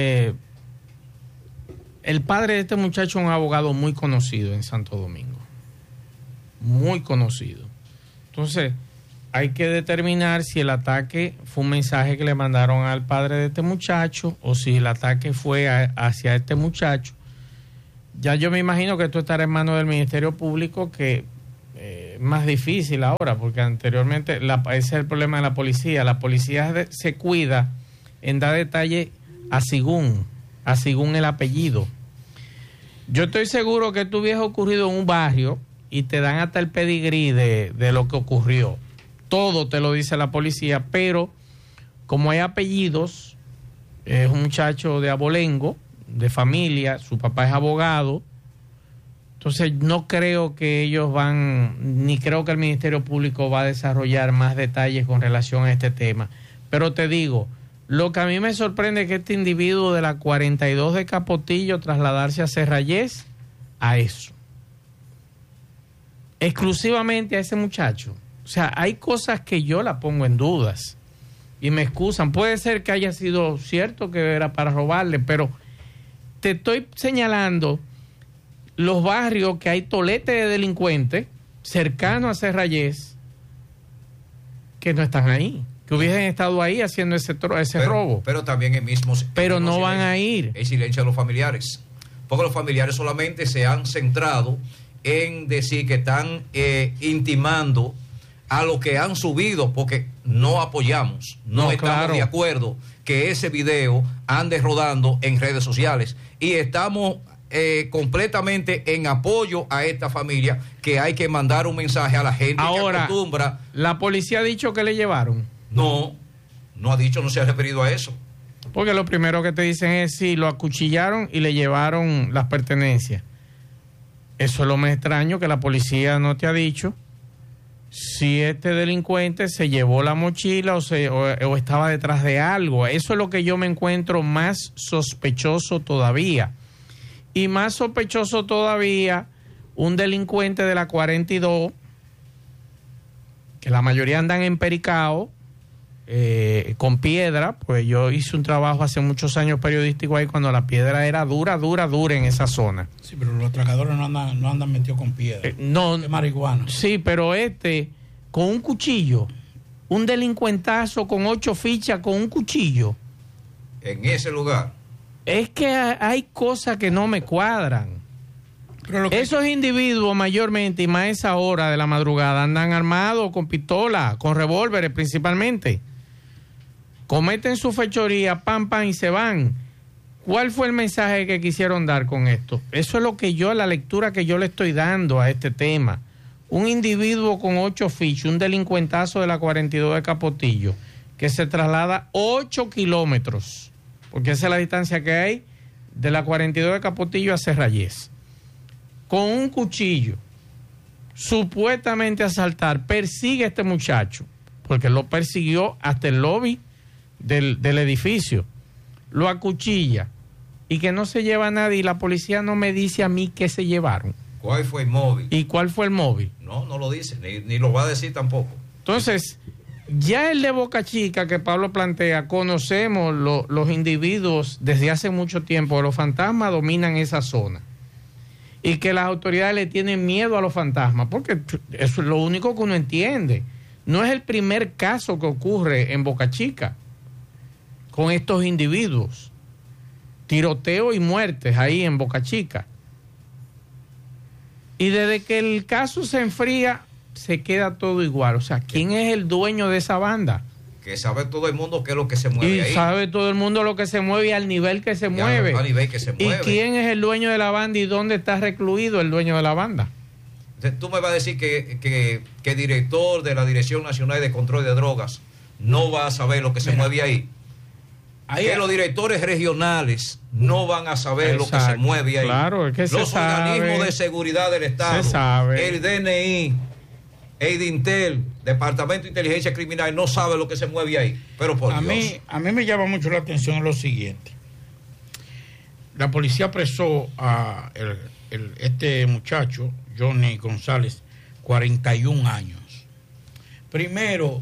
el padre de este muchacho es un abogado muy conocido en Santo Domingo. Muy conocido. Entonces, hay que determinar si el ataque fue un mensaje que le mandaron al padre de este muchacho o si el ataque fue hacia este muchacho. Ya yo me imagino que esto estará en manos del Ministerio Público, que es más difícil ahora, porque anteriormente ese es el problema de la policía. La policía se cuida en dar detalles a según el apellido. Yo estoy seguro que esto hubiese ocurrido en un barrio y te dan hasta el pedigrí de lo que ocurrió. Todo te lo dice la policía, pero como hay apellidos, es un muchacho de abolengo, de familia, su papá es abogado, entonces no creo que ellos ni creo que el Ministerio Público va a desarrollar más detalles con relación a este tema. Pero te digo, lo que a mí me sorprende es que este individuo de la 42 de Capotillo trasladarse a Serrayés a eso. Exclusivamente a ese muchacho. O sea, hay cosas que yo la pongo en dudas y me excusan. Puede ser que haya sido cierto que era para robarle, pero te estoy señalando los barrios que hay tolete de delincuentes cercanos a Serrayés que no están ahí, que hubiesen estado ahí haciendo ese robo. Pero también el mismo. Pero no van a ir. El silencio de los familiares. Porque los familiares solamente se han centrado en decir que están intimando a lo que han subido, porque no apoyamos, no estamos de acuerdo que ese video ande rodando en redes sociales, y estamos completamente en apoyo a esta familia, que hay que mandar un mensaje a la gente. Ahora, que acostumbra. ¿La policía ha dicho que le llevaron? No ha dicho, no se ha referido a eso. Porque lo primero que te dicen es si lo acuchillaron y le llevaron las pertenencias. Eso es lo más extraño, que la policía no te ha dicho si este delincuente se llevó la mochila o estaba detrás de algo. Eso es lo que yo me encuentro más sospechoso todavía. Y más sospechoso todavía, un delincuente de la 42, que la mayoría andan en Pericao, con piedra, pues yo hice un trabajo hace muchos años periodístico ahí cuando la piedra era dura en esa zona. Sí, pero los atracadores no andan metidos con piedra. No, de marihuana. Sí, pero con un cuchillo, un delincuentazo con 8 fichas con un cuchillo. En ese lugar. Es que hay cosas que no me cuadran. Esos individuos mayormente, y más a esa hora de la madrugada, andan armados con pistola, con revólveres principalmente. Cometen su fechoría, pam, y se van. ¿Cuál fue el mensaje que quisieron dar con esto? Eso es la lectura que yo le estoy dando a este tema. Un individuo con 8 fichas, un delincuentazo de la 42 de Capotillo, que se traslada 8 kilómetros, porque esa es la distancia que hay de la 42 de Capotillo a Serrayés, con un cuchillo, supuestamente a asaltar, persigue a este muchacho, porque lo persiguió hasta el lobby del edificio, lo acuchilla, y que no se lleva a nadie, y la policía no me dice a mí qué se llevaron. ¿Cuál fue el móvil? ¿Y cuál fue el móvil? No lo dice, ni lo va a decir tampoco. Entonces, ya el de Boca Chica que Pablo plantea, conocemos los individuos desde hace mucho tiempo, los fantasmas dominan esa zona, y que las autoridades le tienen miedo a los fantasmas, porque eso es lo único que uno entiende. No es el primer caso que ocurre en Boca Chica con estos individuos. Tiroteo y muertes ahí en Boca Chica. Y desde que el caso se enfría, se queda todo igual. O sea, ¿quién es el dueño de esa banda? Que sabe todo el mundo qué es lo que se mueve ahí. Y sabe todo el mundo lo que se mueve y al nivel que se mueve. Al nivel que se mueve. ¿Y quién es el dueño de la banda y dónde está recluido el dueño de la banda? Entonces, tú me vas a decir que el director de la Dirección Nacional de Control de Drogas no va a saber lo que se mueve ahí. Que los directores regionales no van a saber lo que se mueve ahí. Claro, es que los organismos de seguridad del Estado, el DNI, el DINTEL, Departamento de Inteligencia Criminal, no sabe lo que se mueve ahí. Pero por Dios. A mí me llama mucho la atención lo siguiente. La policía apresó a este muchacho, Johnny González, 41 años. Primero,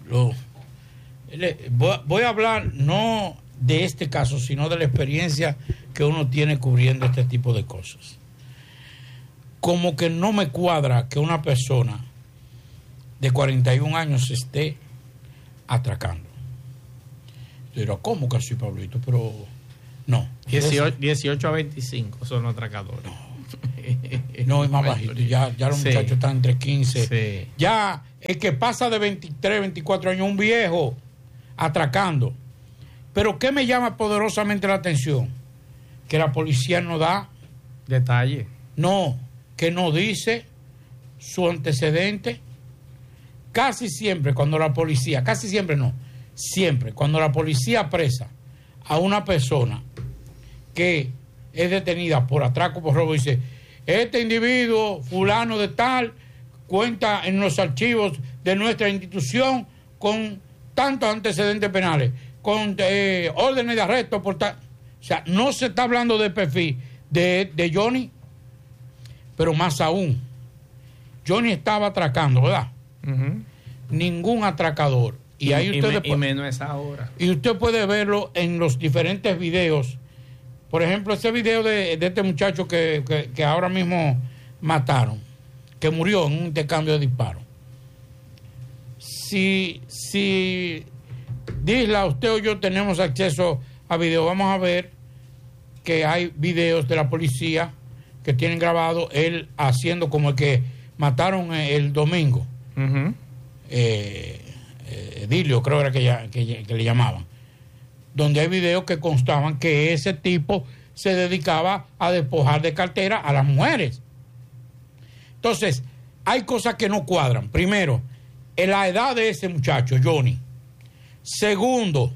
voy a hablar no de este caso, sino de la experiencia que uno tiene cubriendo este tipo de cosas. Como que no me cuadra que una persona de 41 años esté atracando. Yo digo, ¿cómo que así, Pablito? Pero no. 18 a 25 son los atracadores. No, es más bajito. Ya los muchachos están entre 15. Sí. Ya el que pasa de 23, 24 años, un viejo atracando. Pero ¿qué me llama poderosamente la atención? Que la policía no da detalle. No, que no dice su antecedente. Casi siempre cuando la policía, casi siempre no, siempre cuando la policía apresa a una persona que es detenida por atraco, por robo, dice, este individuo fulano de tal cuenta en los archivos de nuestra institución con tantos antecedentes penales, con órdenes de arresto por tal. O sea, no se está hablando de perfil de Johnny, pero más aún, Johnny estaba atracando, ¿verdad? Uh-huh. Ningún atracador. Y ahí y menos esa hora. Y usted puede verlo en los diferentes videos. Por ejemplo, ese video de este muchacho que ahora mismo mataron, que murió en un intercambio de disparos. Si Disla, usted o yo tenemos acceso a video, vamos a ver que hay videos de la policía que tienen grabado él haciendo como el que mataron el domingo. Uh-huh. Dilio, creo era que le llamaban, donde hay videos que constaban que ese tipo se dedicaba a despojar de cartera a las mujeres. Entonces, hay cosas que no cuadran. Primero, en la edad de ese muchacho, Johnny. Segundo,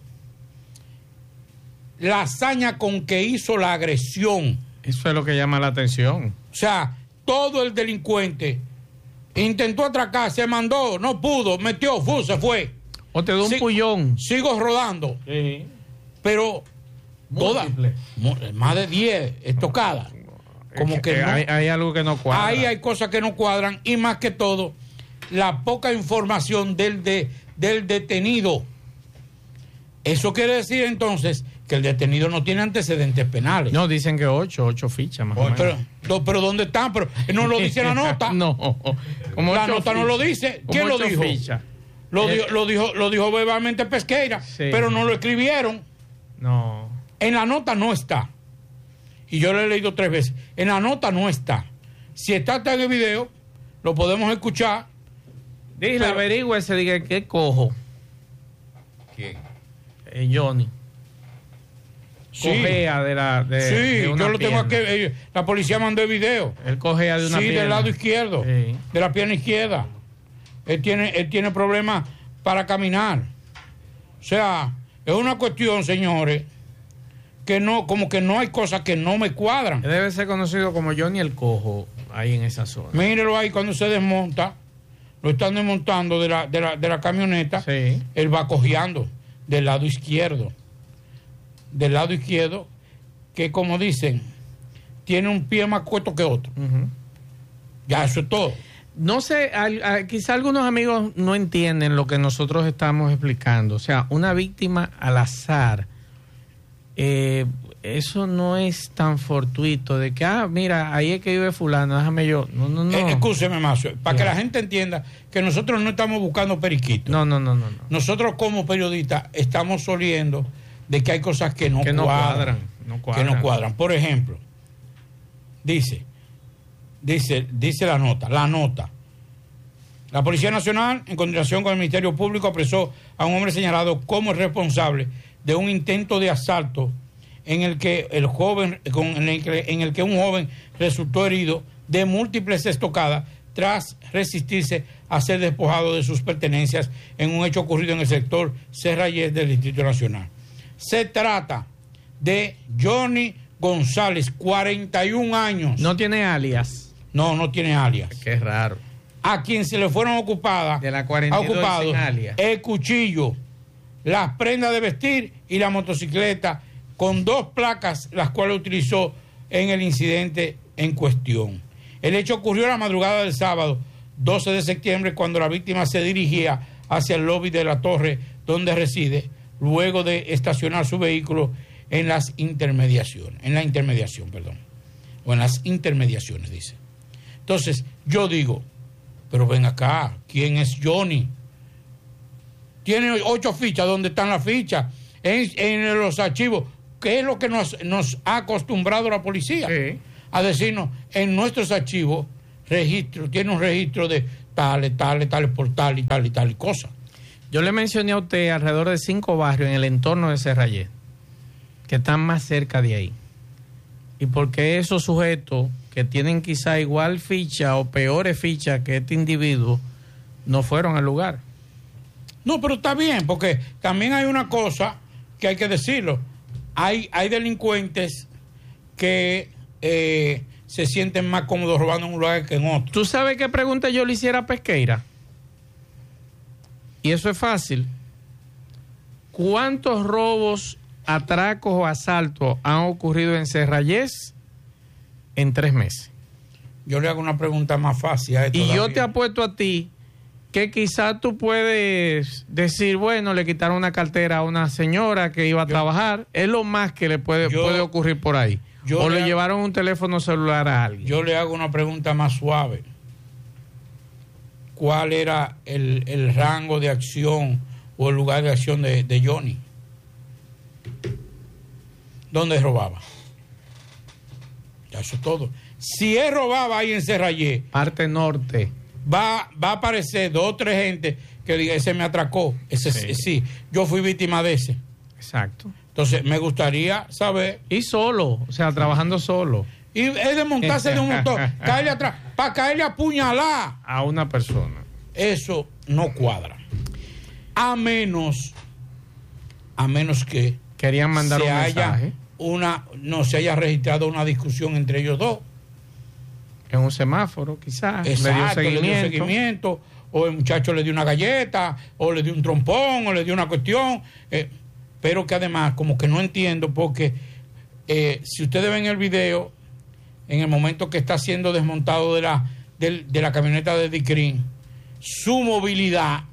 la hazaña con que hizo la agresión. Eso es lo que llama la atención. O sea, todo el delincuente intentó atracar, se mandó, no pudo, metió, se fue. O te dio un pullón. Sigo rodando. Sí. Pero más de 10 estocadas. Como que no, hay algo que no cuadra. Ahí hay cosas que no cuadran y más que todo, la poca información del detenido. Eso quiere decir entonces que el detenido no tiene antecedentes penales. No, dicen que 8 fichas más o menos. Pero ¿dónde están? Pero no lo dice la nota. No. La nota no lo dice. ¿Quién lo dijo? Fichas. Lo dijo verbalmente Pesqueira, sí. Pero no lo escribieron. No. En la nota no está. Y yo lo he leído 3 veces. En la nota no está. Si está en el video, lo podemos escuchar. Dile, averígüese, diga qué cojo. ¿Quién? Johnny. Sí. Cojea de yo lo tengo aquí. La policía mandó el video. Él cojea de una pierna. Sí, del lado izquierdo. Sí. De la pierna izquierda. Él tiene problemas para caminar. O sea, es una cuestión, señores, que no, como que no hay cosas que no me cuadran. Debe ser conocido como Johnny el Cojo, ahí en esa zona. Mírelo ahí cuando se desmonta, lo están desmontando de la camioneta, sí. Él va cojeando del lado izquierdo. Del lado izquierdo, que como dicen, tiene un pie más corto que otro. Uh-huh. Ya, eso es todo. No sé, quizá algunos amigos no entienden lo que nosotros estamos explicando. O sea, una víctima al azar, eso no es tan fortuito de que, mira, ahí es que vive fulano, déjame yo. No. Escúcheme, Mazo, para que la gente entienda que nosotros no estamos buscando periquitos. No. Nosotros como periodistas estamos oliendo de que hay cosas que no cuadran. Que no cuadran. Por ejemplo, dice la nota. La Policía Nacional, en coordinación con el Ministerio Público, apresó a un hombre señalado como el responsable de un intento de asalto en el que un joven resultó herido de múltiples estocadas tras resistirse a ser despojado de sus pertenencias en un hecho ocurrido en el sector Serrayes del Distrito Nacional. Se trata de Johnny González, 41 años. ¿No tiene alias? No tiene alias. Qué raro. A quien se le fueron ocupados de la 42 sin alias. El cuchillo, las prendas de vestir y la motocicleta con 2 placas, las cuales utilizó en el incidente en cuestión. El hecho ocurrió la madrugada del sábado 12 de septiembre, cuando la víctima se dirigía hacia el lobby de la torre donde reside, luego de estacionar su vehículo en las intermediaciones, o en las intermediaciones, dice. Entonces, yo digo, Pero ven acá, ¿quién es Johnny? Tiene 8 fichas, ¿dónde están las fichas? En los archivos. ¿Qué es lo que nos ha acostumbrado la policía? Sí. A decirnos, en nuestros archivos, tiene un registro de tales por tal y cosa. Yo le mencioné a usted alrededor de 5 barrios en el entorno de Serrayé, que están más cerca de ahí. ¿Y por qué esos sujetos que tienen quizá igual ficha o peores fichas que este individuo no fueron al lugar? No, pero está bien, porque también hay una cosa que hay que decirlo. Hay delincuentes que se sienten más cómodos robando en un lugar que en otro. ¿Tú sabes qué pregunta yo le hiciera a Pesqueira? Y eso es fácil. ¿Cuántos robos, atracos o asaltos han ocurrido en Serrayés en 3 meses? Yo le hago una pregunta más fácil a esto. Y yo te apuesto a ti que quizás tú puedes decir, bueno, le quitaron una cartera a una señora que iba a trabajar. Es lo más que le puede ocurrir por ahí. O le llevaron un teléfono celular a alguien. Yo le hago una pregunta más suave. ¿Cuál era el rango de acción o el lugar de acción de Johnny? ¿Dónde robaba? Ya, eso es todo. Si él robaba ahí en Serrayé, parte norte, va a aparecer 2 o 3 gente que diga, ese me atracó, sí, yo fui víctima de ese. Exacto. Entonces, me gustaría saber. Y solo, o sea, trabajando solo. Y es de montarse de un motor, caerle atrás, para caerle a puñalar a una persona. Eso no cuadra. A menos que querían mandar un mensaje. No se haya registrado una discusión entre ellos dos. En un semáforo, quizás. Exacto, le dio seguimiento. O el muchacho le dio una galleta, o le dio un trompón, o le dio una cuestión. Pero que además, como que no entiendo, porque si ustedes ven el video, en el momento que está siendo desmontado de la camioneta de Dicrin, su movilidad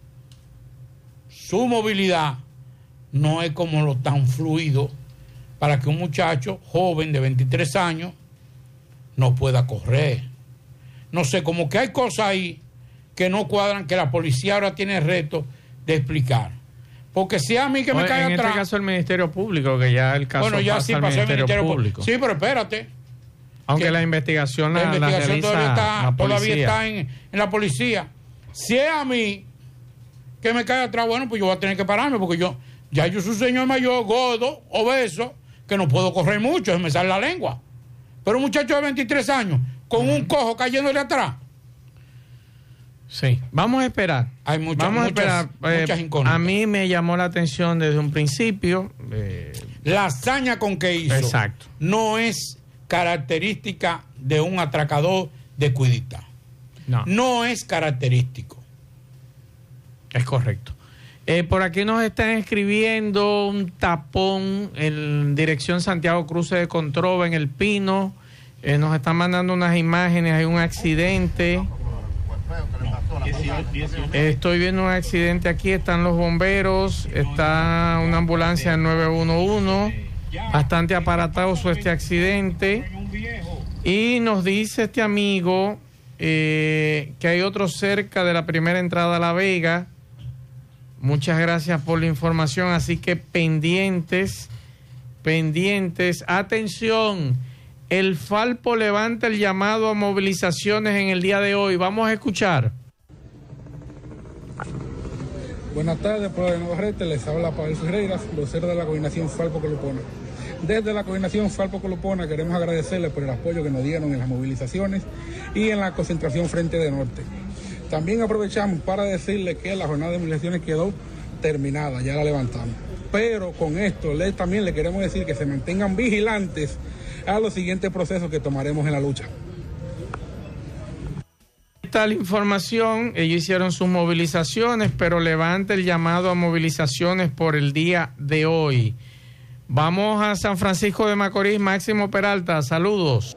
no es como lo tan fluido para que un muchacho joven de 23 años no pueda correr. No sé, como que hay cosas ahí que no cuadran, que la policía ahora tiene el reto de explicar. Porque si a mí que me cae atrás... En este caso el Ministerio Público, que ya el caso bueno, ya pasa sí al pasó el Ministerio Público. Sí, pero espérate. Aunque la investigación la realiza todavía está en la policía. Si es a mí que me cae atrás, bueno, pues yo voy a tener que pararme, porque yo soy un señor mayor, gordo, obeso, que no puedo correr mucho, se me sale la lengua. Pero un muchacho de 23 años, con un cojo cayéndole atrás. Sí, vamos a esperar. Hay muchas incógnitas. A mí me llamó la atención desde un principio. La hazaña con que hizo. Exacto. No es característica de un atracador de cuidita. No es característico. Es correcto. Por aquí nos están escribiendo un tapón en dirección Santiago Cruce de Controva en El Pino. Nos están mandando unas imágenes, hay un accidente. Estoy viendo un accidente aquí, están los bomberos, está una ambulancia del 911, bastante aparatoso este accidente. Y nos dice este amigo que hay otro cerca de la primera entrada a La Vega. Muchas gracias por la información, así que pendientes. Atención, el Falpo levanta el llamado a movilizaciones en el día de hoy. Vamos a escuchar. Buenas tardes, pueblo de Navarrete, les habla Pavel Ferreira, vocero de la coordinación Falpo Colupona. Desde la coordinación Falpo Colupona queremos agradecerles por el apoyo que nos dieron en las movilizaciones y en la concentración Frente de Norte. También aprovechamos para decirles que la jornada de movilizaciones quedó terminada, ya la levantamos. Pero con esto también le queremos decir que se mantengan vigilantes a los siguientes procesos que tomaremos en la lucha. Tal información, ellos hicieron sus movilizaciones, pero levanta el llamado a movilizaciones por el día de hoy. Vamos a San Francisco de Macorís, Máximo Peralta, saludos.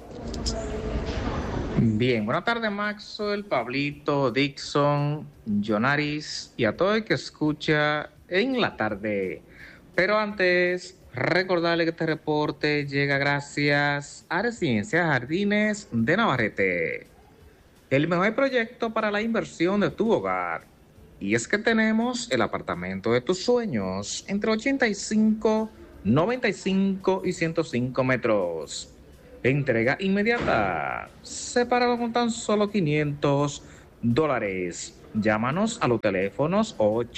Bien, buenas tardes Maxwell, Pablito, Dixon, Jonaris y a todo el que escucha en la tarde. Pero antes, recordarle que este reporte llega gracias a Residencias Jardines de Navarrete. el mejor proyecto para la inversión de tu hogar. Y es que tenemos el apartamento de tus sueños entre 85, 95 y 105 metros. Entrega inmediata. Separado con tan solo $500. Llámanos a los teléfonos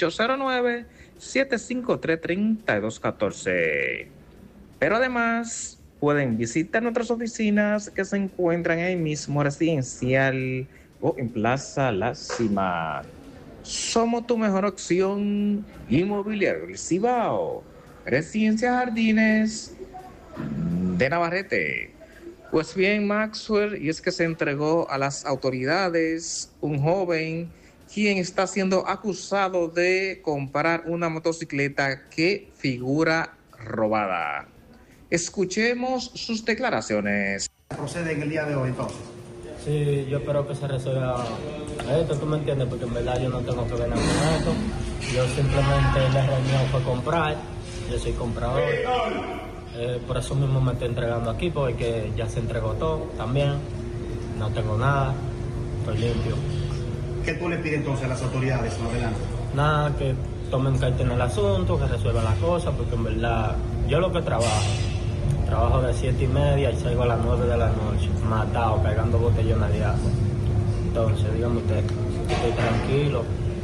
809-753-3214. Pero además pueden visitar nuestras oficinas que se encuentran en el mismo residencial o en Plaza La Cima. Somos tu mejor opción inmobiliaria del Cibao. Residencia Jardines de Navarrete. Pues bien, Maxwell, y es que se entregó a las autoridades un joven quien está siendo acusado de comprar una motocicleta que figura robada. Escuchemos sus declaraciones. ¿Procede en el día de hoy entonces? Sí, yo espero que se resuelva esto, ¿tú me entiendes? Porque en verdad yo no tengo que ver nada con esto. Yo simplemente la reunión fue comprar, yo soy comprador. Por eso mismo me estoy entregando aquí, porque ya se entregó todo también. No tengo nada, estoy limpio. ¿Qué tú le pides entonces a las autoridades más adelante? Nada, que tomen carta en el asunto, que resuelvan las cosas, porque en verdad yo lo que trabajo de 7:30 y salgo a las 9 de la noche, matado, cargando botellones de agua. Entonces, dígame usted, estoy tranquilo,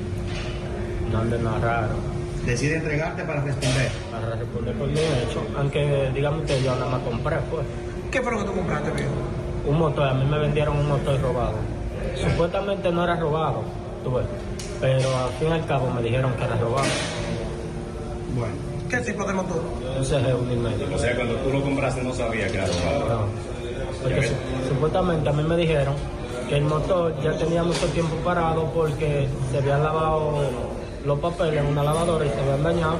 no ando nada raro. ¿Decide entregarte para responder? Para responder por mi hecho, aunque dígame usted, yo nada más compré, pues. ¿Qué fue lo que tú compraste, viejo? Un motor, a mí me vendieron un motor robado. Supuestamente no era robado, tú ves, pero al fin y al cabo me dijeron que era robado. Bueno, ¿qué tipo de motor? Un CG 1.5. O sea, cuando tú lo compraste no sabías que era robado. No, porque supuestamente a mí me dijeron que el motor ya tenía mucho tiempo parado porque se habían lavado los papeles en una lavadora y se habían dañado.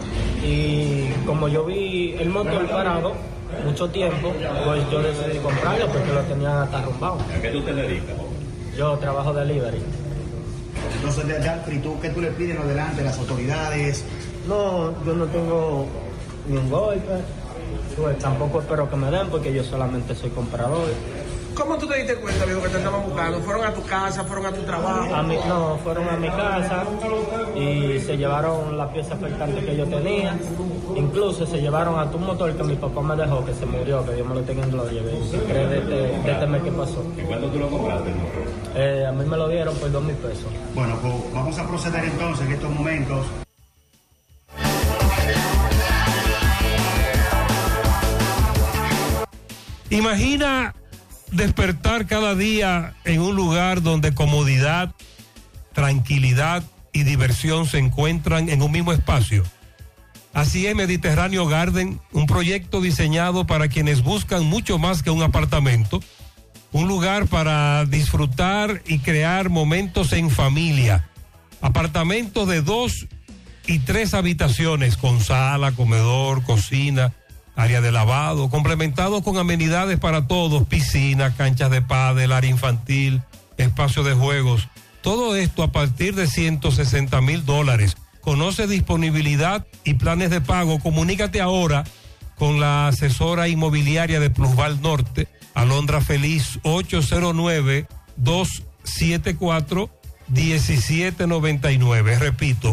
Y como yo vi el motor parado mucho tiempo, pues yo decidí comprarlo porque lo tenían hasta arrumbado. ¿A qué tú te dedicas? Yo trabajo delivery. Entonces, ¿qué tú le pides en adelante a las autoridades? No, yo no tengo ni un golpe. Pues tampoco espero que me den porque yo solamente soy comprador. ¿Cómo tú te diste cuenta, viejo, que te estaban buscando? ¿Fueron a tu casa? ¿Fueron a tu trabajo? No, fueron a mi casa y se llevaron la pieza faltante que yo tenía. Incluso se llevaron a tu motor que mi papá me dejó, que se murió, que Dios me lo tenga en gloria. De este mes que pasó. ¿Y cuándo tú lo compraste el motor? A mí me lo dieron por $2,000. Bueno, pues vamos a proceder entonces en estos momentos. Imagina despertar cada día en un lugar donde comodidad, tranquilidad y diversión se encuentran en un mismo espacio. Así es Mediterráneo Garden, un proyecto diseñado para quienes buscan mucho más que un apartamento, un lugar para disfrutar y crear momentos en familia. Apartamentos de 2 y 3 habitaciones con sala, comedor, cocina, área de lavado, complementados con amenidades para todos, piscina, canchas de pádel, área infantil, espacio de juegos. Todo esto a partir de $160,000. Conoce disponibilidad y planes de pago. Comunícate ahora con la asesora inmobiliaria de Plusval Norte, Alondra Feliz, 809-274-1799. Repito,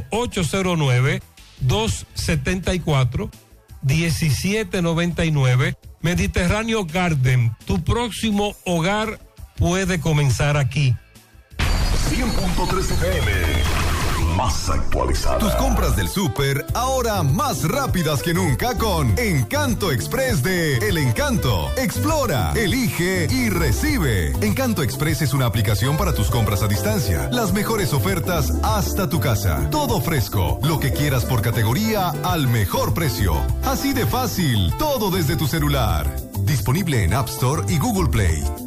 809-274-1799. Mediterráneo Garden, tu próximo hogar puede comenzar aquí. 100.3 FM, más actualizada. Tus compras del súper ahora más rápidas que nunca con Encanto Express de El Encanto. Explora, elige y recibe. Encanto Express es una aplicación para tus compras a distancia. Las mejores ofertas hasta tu casa. Todo fresco, lo que quieras por categoría al mejor precio. Así de fácil, todo desde tu celular. Disponible en App Store y Google Play.